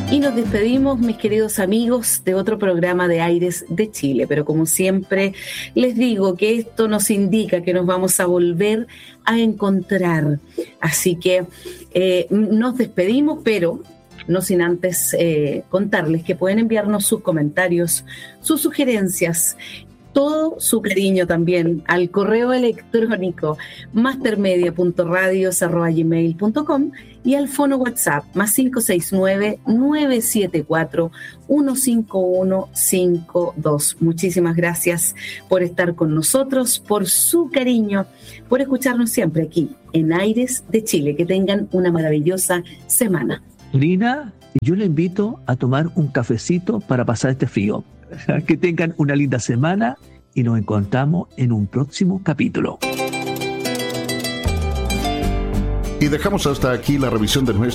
Y nos despedimos, mis queridos amigos, de otro programa de Aires de Chile. Pero como siempre, les digo que esto nos indica que nos vamos a volver a encontrar. Así que nos despedimos, pero no sin antes contarles que pueden enviarnos sus comentarios, sus sugerencias, todo su cariño también al correo electrónico mastermedia.radios@gmail.com y al fono WhatsApp +569-974-15152. Muchísimas gracias por estar con nosotros, por su cariño, por escucharnos siempre aquí en Aires de Chile. Que tengan una maravillosa semana. Lina, yo le invito a tomar un cafecito para pasar este frío. Que tengan una linda semana y nos encontramos en un próximo capítulo. Y dejamos hasta aquí la revisión de nuestro